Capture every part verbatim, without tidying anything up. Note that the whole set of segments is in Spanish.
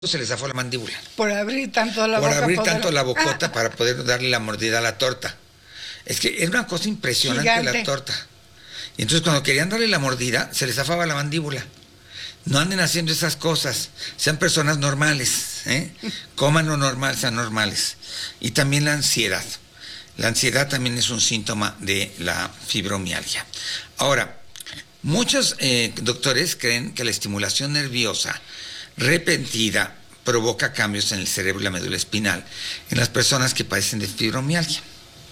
se les zafó la mandíbula. Por abrir tanto la Por boca. abrir poder... tanto la bocota ah. para poder darle la mordida a la torta. Es que era una cosa impresionante Gigante. la torta. Y entonces cuando querían darle la mordida, se les zafaba la mandíbula. No anden haciendo esas cosas. Sean personas normales, ¿eh? Coman lo normal, sean normales. Y también la ansiedad. La ansiedad también es un síntoma de la fibromialgia. Ahora, muchos eh, doctores creen que la estimulación nerviosa repentina provoca cambios en el cerebro y la médula espinal en las personas que padecen de fibromialgia.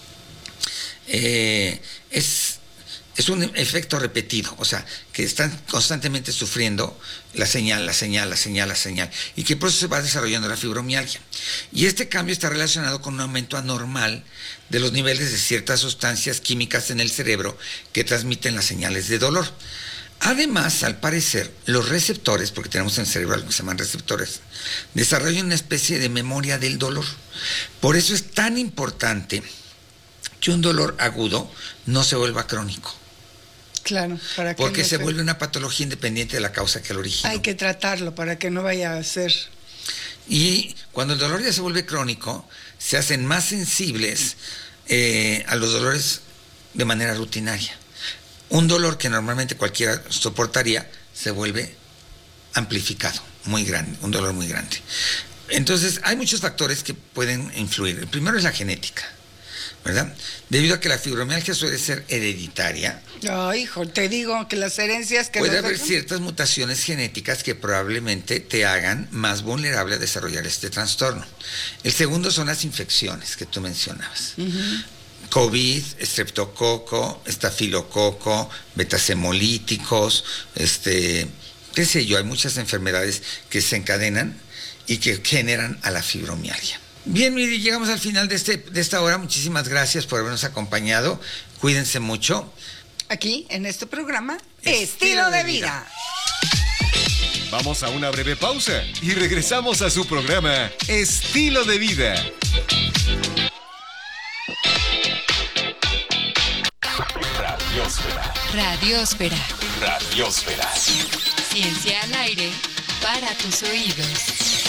Eh, es, es un efecto repetido, o sea, que están constantemente sufriendo la señal, la señal, la señal, la señal, y que por eso se va desarrollando la fibromialgia. Y este cambio está relacionado con un aumento anormal de los niveles de ciertas sustancias químicas en el cerebro que transmiten las señales de dolor. Además, al parecer, los receptores, porque tenemos en el cerebro algo que se llaman receptores, desarrollan una especie de memoria del dolor. Por eso es tan importante que un dolor agudo no se vuelva crónico. Claro, para que Porque no se te... vuelve una patología independiente de la causa que lo originó. Hay que tratarlo para que no vaya a ser... Y cuando el dolor ya se vuelve crónico, se hacen más sensibles eh, a los dolores de manera rutinaria. Un dolor que normalmente cualquiera soportaría se vuelve amplificado, muy grande, un dolor muy grande. Entonces, hay muchos factores que pueden influir. El primero es la genética, ¿verdad? Debido a que la fibromialgia suele ser hereditaria. Oh, hijo, te digo que las herencias que... Puede nos haber dejan... ciertas mutaciones genéticas que probablemente te hagan más vulnerable a desarrollar este trastorno. El segundo son las infecciones que tú mencionabas. Uh-huh. COVID, estreptococo, estafilococo, betasemolíticos, este, qué sé yo, hay muchas enfermedades que se encadenan y que generan a la fibromialgia. Bien, Miri, llegamos al final de, este, de esta hora. Muchísimas gracias por habernos acompañado. Cuídense mucho. Aquí, en este programa, Estilo, Estilo de, de vida. vida. Vamos a una breve pausa y regresamos a su programa Estilo de Vida. Radiosfera. Radiosfera. Radiosfera. Ciencia al aire para tus oídos.